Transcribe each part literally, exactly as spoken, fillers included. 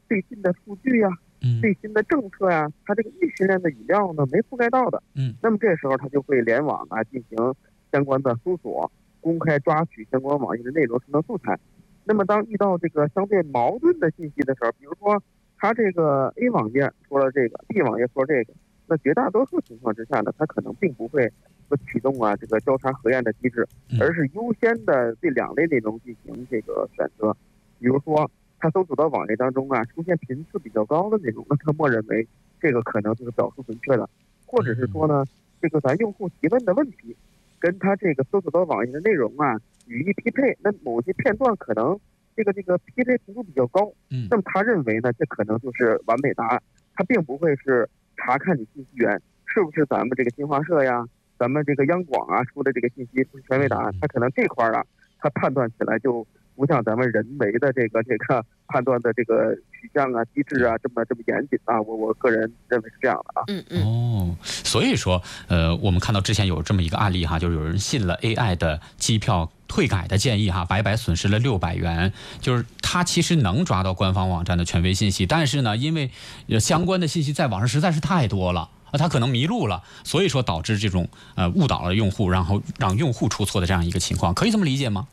最新的数据呀、 嗯， 最新的政策呀、它这个预训练的语料呢没覆盖到的， 嗯， 那么这时候它就会联网啊进行相关的搜索，公开抓取相关网页的内容生成素材。那么当遇到这个相对矛盾的信息的时候，比如说它这个 A 网页说了这个 ，B 网页说这个，那绝大多数情况之下呢，它可能并不会说启动啊这个交叉核验的机制，而是优先的对两类内容进行这个选择。比如说它搜索到网页当中啊出现频次比较高的内容，那它默认为这个可能就是表述准确的，或者是说呢这个咱用户提问的问题跟它这个搜索到网页的内容啊语义匹配，那某些片段可能这个这个匹配程度比较高，那么他认为呢这可能就是完美答案，他并不会是查看你信息源是不是咱们这个新华社呀咱们这个央广啊出的这个信息是权威答案，他可能这块啊他判断起来就不像咱们人为的这个这个判断的这个取向啊机制啊这么这么严谨啊，我我个人认为是这样的啊。 嗯嗯。哦，所以说呃我们看到之前有这么一个案例哈，就是有人信了 A I 的机票退改的建议哈，白白损失了六百元。就是他其实能抓到官方网站的权威信息，但是呢，因为相关的信息在网上实在是太多了。他可能迷路了，所以说导致这种呃误导了用户，然后让用户出错的这样一个情况，可以这么理解吗？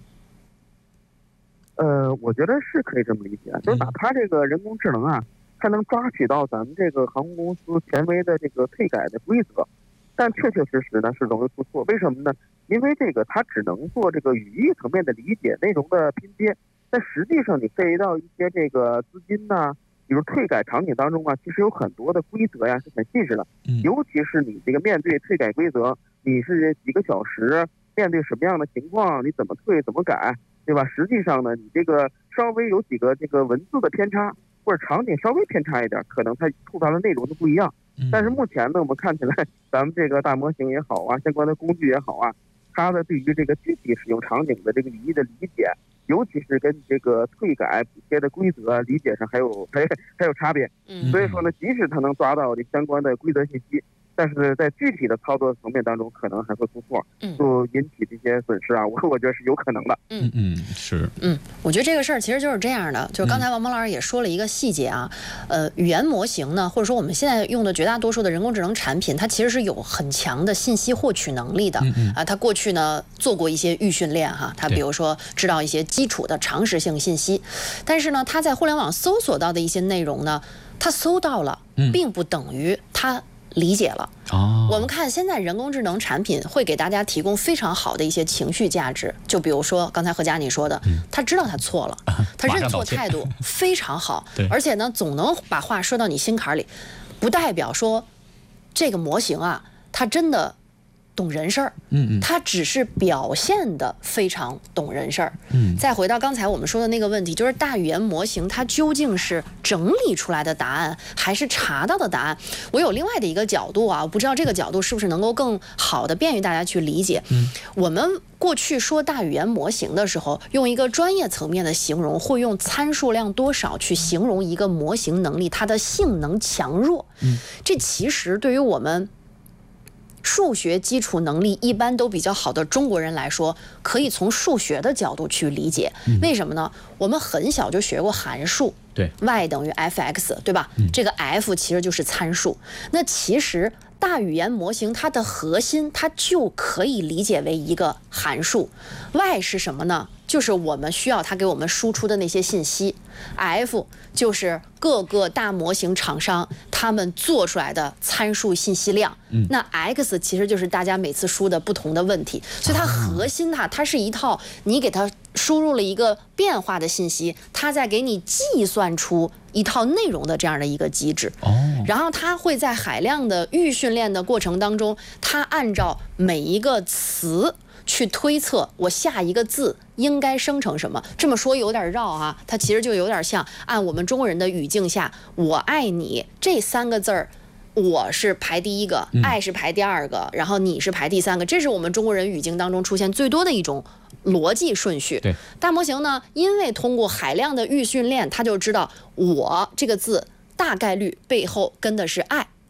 呃，我觉得是可以这么理解，就是哪怕这个人工智能啊，它能抓取到咱们这个航空公司权威的这个退改的规则，但确确实实呢是容易出错。为什么呢？因为这个它只能做这个语义层面的理解，内容的拼接，但实际上你涉及到一些这个资金呐、啊。比如退改场景当中啊，其实有很多的规则呀是很细致的，尤其是你这个面对退改规则，你是几个小时面对什么样的情况，你怎么退怎么改，对吧？实际上呢，你这个稍微有几个这个文字的偏差，或者场景稍微偏差一点，可能它触发的内容就不一样。但是目前呢，我们看起来咱们这个大模型也好啊，相关的工具也好啊，它的对于这个具体使用场景的这个语义的理解，尤其是跟这个退改补贴的规则理解上还有还还有差别，所以说呢，即使他能抓到这相关的规则信息，但是在具体的操作层面当中，可能还会出错，就引起这些损失啊，我我觉得是有可能的。 嗯嗯，是。 嗯，我觉得这个事儿其实就是这样的，就是刚才王蒙老师也说了一个细节啊，呃，语言模型呢，或者说我们现在用的绝大多数的人工智能产品，它其实是有很强的信息获取能力的。 嗯嗯啊，它过去呢做过一些预训练哈，它比如说知道一些基础的常识性信息，但是呢，它在互联网搜索到的一些内容呢，它搜到了，并不等于它理解了。 哦， 我们看现在人工智能产品会给大家提供非常好的一些情绪价值，就比如说刚才何佳你说的，他知道他错了，他认错态度非常好，而且呢总能把话说到你心坎里，不代表说这个模型啊，他真的懂人事儿， 嗯嗯， 他只是表现的非常懂人事儿。 嗯， 再回到刚才我们说的那个问题，就是大语言模型它究竟是整理出来的答案，还是查到的答案？我有另外的一个角度啊，我不知道这个角度是不是能够更好的便于大家去理解。 嗯， 我们过去说大语言模型的时候，用一个专业层面的形容，会用参数量多少去形容一个模型能力它的性能强弱。 嗯， 这其实对于我们数学基础能力一般都比较好的中国人来说，可以从数学的角度去理解。为什么呢？我们很小就学过函数， 对 ，y 等于 f(x), 对吧？这个 f 其实就是参数。那其实大语言模型它的核心，它就可以理解为一个函数。y 是什么呢？就是我们需要它给我们输出的那些信息。F 就是各个大模型厂商他们做出来的参数信息量。嗯，那 X 其实就是大家每次输的不同的问题，所以它核心它它是一套你给它输入了一个变化的信息，它再给你计算出一套内容的这样的一个机制。 哦， 然后它会在海量的预训练的过程当中，它按照每一个词去推测我下一个字应该生成什么。这么说有点绕啊，它其实就有点像按我们中国人的语境下，我爱你这三个字儿，我是排第一个，爱是排第二个，然后你是排第三个，这是我们中国人语境当中出现最多的一种逻辑顺序。 对， 大模型呢，因为通过海量的预训练，它就知道我这个字大概率背后跟的是爱。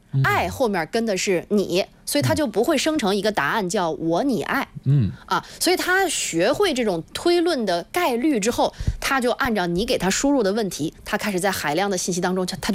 爱后面跟的是你，所以它就不会生成一个答案叫我你爱。 嗯啊，所以他学会这种推论的概率之后，他就按照你给他输入的问题，他开始在海量的信息当中，他就